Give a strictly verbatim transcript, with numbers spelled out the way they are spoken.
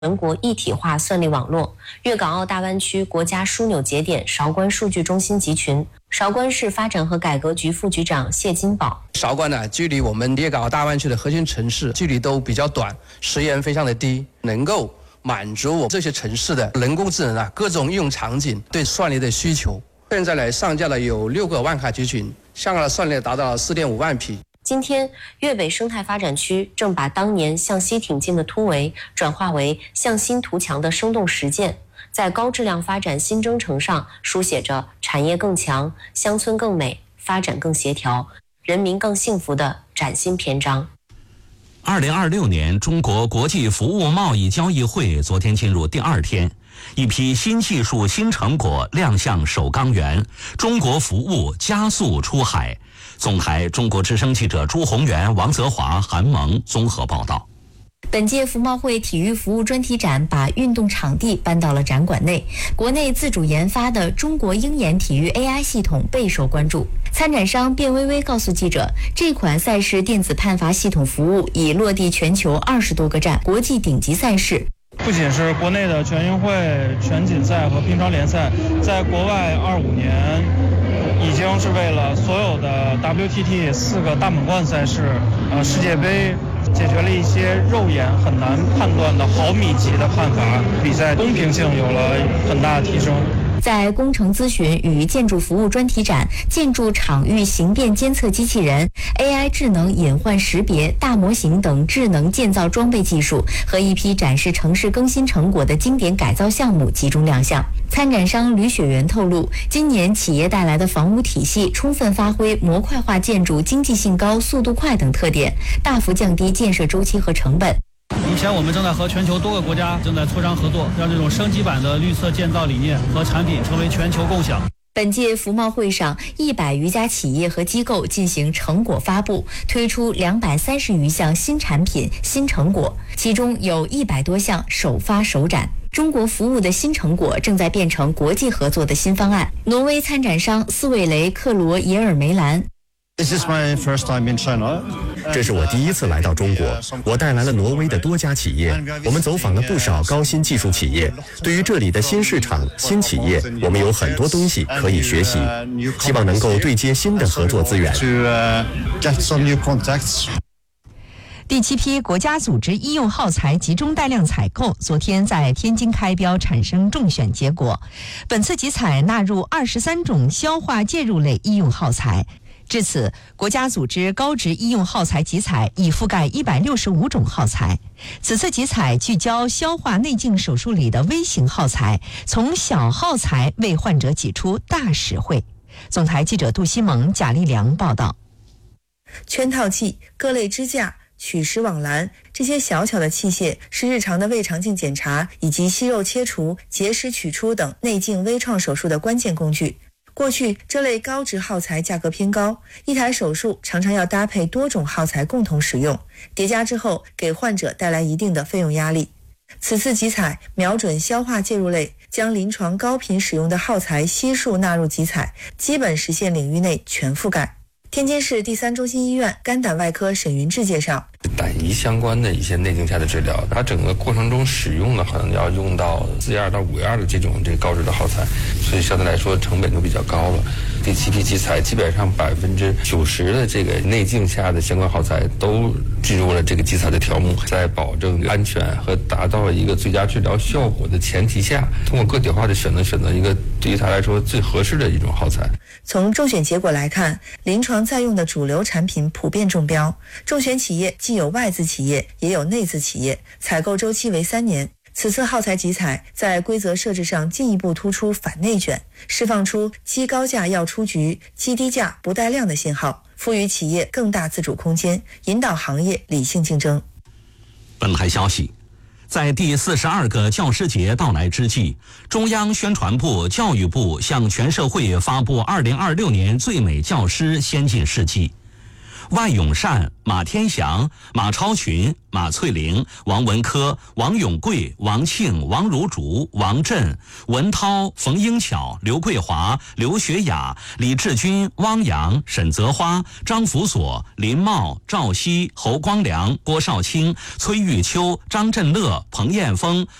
全国一体化算力网络，粤港澳大湾区国家枢纽节点韶关数据中心集群。韶关市发展和改革局副局长谢金宝： 韶关呢，距离我们粤港澳大湾区的核心城市距离都比较短，时延非常的低，能够满足我这些城市的人工智能啊各种应用场景对算力的需求。现在呢，上架了有六个万卡集群，上架的算力达到了四点五万匹。 今天，粤北生态发展区正把当年向西挺进的突围转化为向新图强的生动实践，在高质量发展新征程上书写着产业更强、乡村更美、发展更协调、人民更幸福的崭新篇章。 二零二六年中国国际服务贸易交易会昨天进入第二天，一批新技术新成果亮相首钢园，中国服务加速出海。总台中国之声记者朱宏元、王泽华、韩萌综合报道。 本届服贸会体育服务专题展把运动场地搬到了展馆内，国内自主研发的中国鹰眼体育 A I 系统备受关注。参展商卞微微告诉记者，这款赛事电子判罚系统服务已落地全球二十多个站，国际顶级赛事。 不仅是国内的全运会、全锦赛和乒乓联赛，在国外二五年已经是为了所有的 W T T 四个大满贯赛事、呃世界杯，解决了一些肉眼很难判断的毫米级的判罚，比赛公平性有了很大的提升。 在工程咨询与建筑服务专题展，建筑场域形变监测机器人、A I 智能隐患识别、大模型等智能建造装备技术和一批展示城市更新成果的经典改造项目集中亮相。参展商吕雪媛透露，今年企业带来的房屋体系充分发挥模块化建筑经济性高、速度快等特点，大幅降低建设周期和成本。 目前我们正在和全球多个国家正在磋商合作，让这种升级版的绿色建造理念和产品成为全球共享。 本届服贸会上，一百余家企业和机构进行成果发布，推出两百三十余项新产品、新成果，其中有一百多项首发首展。中国服务的新成果正在变成国际合作的新方案。挪威参展商斯韦雷克罗耶尔梅兰。 This is my first time in China. 这是我第一次来到中国，我带来了挪威的多家企业，我们走访了不少高新技术企业。对于这里的新市场、新企业，我们有很多东西可以学习，希望能够对接新的合作资源。 第七批国家组织医用耗材集中带量采购昨天在天津开标，产生中选结果。本次集采纳入二十三种消化介入类医用耗材。至此，国家组织高值医用耗材集采已覆盖一百六十五种耗材。此次集采聚焦消化内镜手术里的微型耗材，从小耗材为患者挤出大实惠。总台记者杜西蒙、贾立良报道。 圈套器、各类支架、取食网篮，这些小巧的器械是日常的胃肠镜检查以及息肉切除、结石取出等内镜微创手术的关键工具。过去这类高值耗材价格偏高，一台手术常常要搭配多种耗材共同使用，叠加之后给患者带来一定的费用压力。此次集采瞄准消化介入类，将临床高频使用的耗材悉数纳入集采，基本实现领域内全覆盖。天津市第三中心医院肝胆外科沈云志介绍， 胆胰相关的一些内镜下的治疗，它整个过程中使用呢，可能要用到四样到五样的这种这个高值的耗材，所以相对来说成本就比较高了。第七批集采基本上百分之九十的这个内镜下的相关耗材都进入了这个集采的条目，在保证安全和达到一个最佳治疗效果的前提下，通过个体化的选择选择一个对于它来说最合适的一种耗材。 从中选结果来看，临床在用的主流产品普遍中标，中选企业既有外资企业也有内资企业，采购周期为三年。此次耗材集采在规则设置上进一步突出反内卷，释放出积高价要出局、积低价不带量的信号，赋予企业更大自主空间，引导行业理性竞争。 本台消息，在第四十二个教师节到来之际，中央宣传部、教育部向全社会发布二零二六年最美教师先进事迹。 万永善、马天祥、马超群、马翠玲、王文科、王永贵、王庆、王如竹、王震、文涛、冯英巧、刘桂华、刘学雅、李志军、汪洋、沈泽花、张福所、林茂、赵熙、侯光良、郭少卿、崔玉秋、张振乐、彭艳峰、